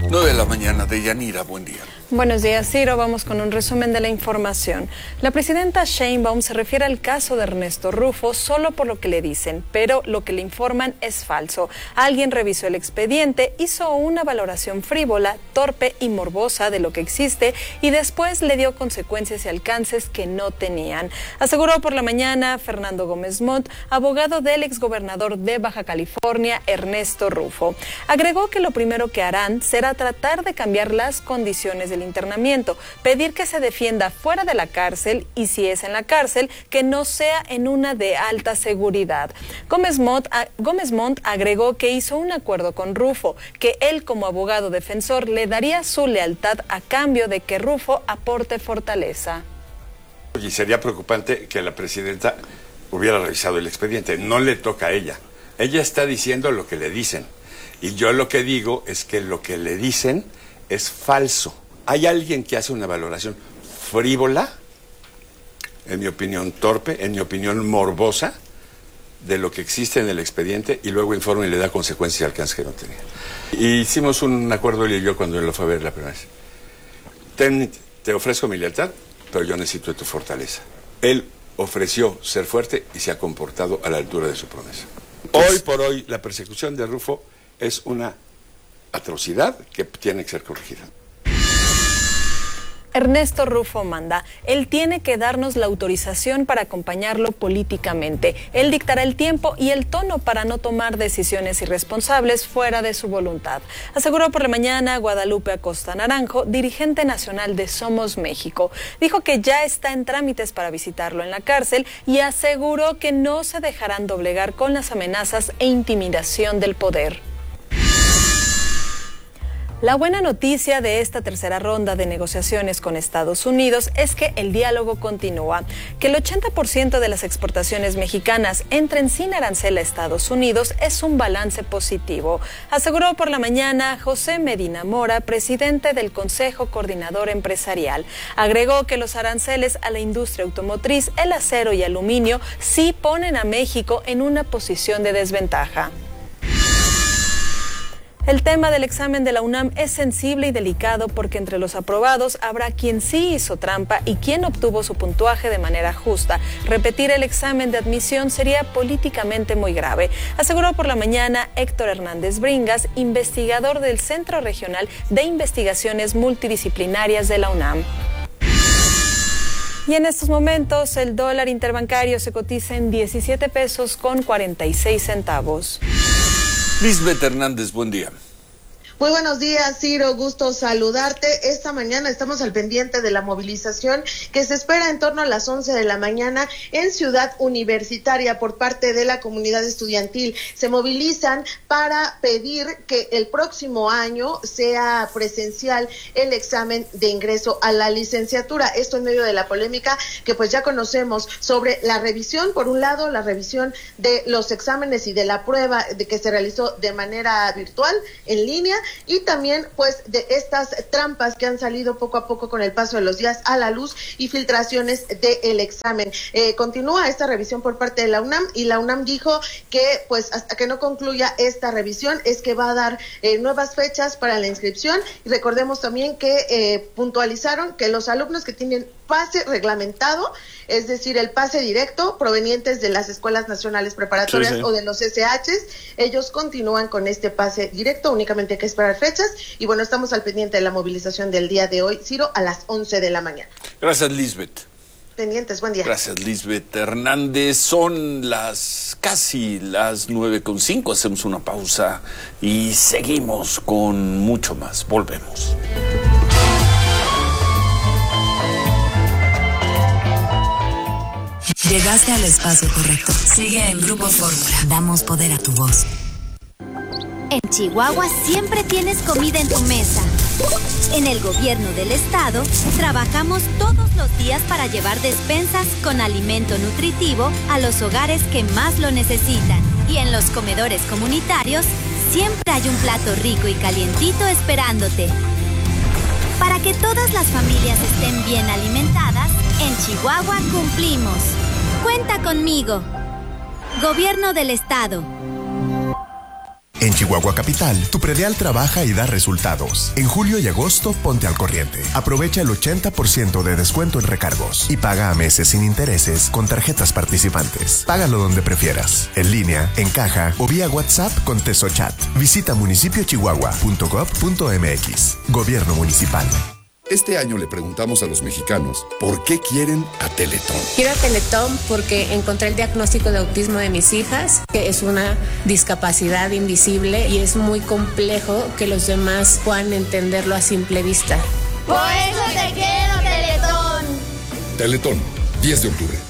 9 de la mañana, Deyanira, buen día. Buenos días, Ciro. Vamos con un resumen de la información. La presidenta Sheinbaum se refiere al caso de Ernesto Rufo solo por lo que le dicen, pero lo que le informan es falso. Alguien revisó el expediente, hizo una valoración frívola, torpe y morbosa de lo que existe y después le dio consecuencias y alcances que no tenían. Aseguró por la mañana Fernando Gómez Montt, abogado del exgobernador de Baja California, Ernesto Rufo. Agregó que lo primero que harán será tratar de cambiar las condiciones del internamiento, pedir que se defienda fuera de la cárcel y si es en la cárcel, que no sea en una de alta seguridad. Gómez Montt agregó que hizo un acuerdo con Rufo, que él como abogado defensor le daría su lealtad a cambio de que Rufo aporte fortaleza. Y sería preocupante que la presidenta hubiera revisado el expediente. No le toca a ella. Ella está diciendo lo que le dicen. Y yo lo que digo es que lo que le dicen es falso. Hay alguien que hace una valoración frívola, en mi opinión torpe, en mi opinión morbosa, de lo que existe en el expediente y luego informa y le da consecuencias y alcances que no tenía. Y hicimos un acuerdo él y yo cuando él lo fue a ver la primera vez. Te ofrezco mi lealtad, pero yo necesito de tu fortaleza. Él ofreció ser fuerte y se ha comportado a la altura de su promesa. Hoy por hoy la persecución de Rufo es una atrocidad que tiene que ser corregida. Ernesto Rufo manda. Él tiene que darnos la autorización para acompañarlo políticamente. Él dictará el tiempo y el tono para no tomar decisiones irresponsables fuera de su voluntad. Aseguró por la mañana Guadalupe Acosta Naranjo, dirigente nacional de Somos México. Dijo que ya está en trámites para visitarlo en la cárcel y aseguró que no se dejarán doblegar con las amenazas e intimidación del poder. La buena noticia de esta tercera ronda de negociaciones con Estados Unidos es que el diálogo continúa, que el 80% de las exportaciones mexicanas entren sin arancel a Estados Unidos es un balance positivo, aseguró por la mañana José Medina Mora, presidente del Consejo Coordinador Empresarial. Agregó que los aranceles a la industria automotriz, el acero y aluminio sí ponen a México en una posición de desventaja. El tema del examen de la UNAM es sensible y delicado porque entre los aprobados habrá quien sí hizo trampa y quien obtuvo su puntuaje de manera justa. Repetir el examen de admisión sería políticamente muy grave, aseguró por la mañana Héctor Hernández Bringas, investigador del Centro Regional de Investigaciones Multidisciplinarias de la UNAM. Y en estos momentos el dólar interbancario se cotiza en 17 pesos con 46 centavos. Lisbeth Hernández, buen día. Muy buenos días, Ciro, gusto saludarte. Esta mañana estamos al pendiente de la movilización que se espera en torno a las 11 de la mañana en Ciudad Universitaria por parte de la comunidad estudiantil. Se movilizan para pedir que el próximo año sea presencial el examen de ingreso a la licenciatura. Esto en medio de la polémica que pues ya conocemos sobre la revisión, por un lado, la revisión de los exámenes y de la prueba de que se realizó de manera virtual, en línea, y también pues de estas trampas que han salido poco a poco con el paso de los días a la luz y filtraciones del examen. Continúa esta revisión por parte de la UNAM y la UNAM dijo que pues hasta que no concluya esta revisión es que va a dar nuevas fechas para la inscripción. Y recordemos también que puntualizaron que los alumnos que tienen pase reglamentado, es decir, el pase directo provenientes de las escuelas nacionales preparatorias o de los SHs, ellos continúan con este pase directo, únicamente hay que esperar fechas y bueno, estamos al pendiente de la movilización del día de hoy, Ciro, a las 11 de la mañana. Gracias, Lisbeth. Pendientes, buen día. Gracias, Lisbeth Hernández. Son casi las 9:05, hacemos una pausa y seguimos con mucho más. Volvemos. Llegaste al espacio correcto. Sigue en Grupo Fórmula. Damos poder a tu voz. En Chihuahua siempre tienes comida en tu mesa. En el gobierno del estado, trabajamos todos los días para llevar despensas con alimento nutritivo a los hogares que más lo necesitan. Y en los comedores comunitarios, siempre hay un plato rico y calientito esperándote. Para que todas las familias estén bien alimentadas, en Chihuahua cumplimos. Cuenta conmigo. Gobierno del Estado. En Chihuahua Capital, tu predial trabaja y da resultados. En julio y agosto, ponte al corriente. Aprovecha el 80% de descuento en recargos y paga a meses sin intereses con tarjetas participantes. Págalo donde prefieras, en línea, en caja o vía WhatsApp con TesoChat. Visita municipiochihuahua.gov.mx. Gobierno Municipal. Este año le preguntamos a los mexicanos por qué quieren a Teletón. Quiero a Teletón porque encontré el diagnóstico de autismo de mis hijas, que es una discapacidad invisible y es muy complejo que los demás puedan entenderlo a simple vista. Por eso te quiero, Teletón. Teletón, 10 de octubre.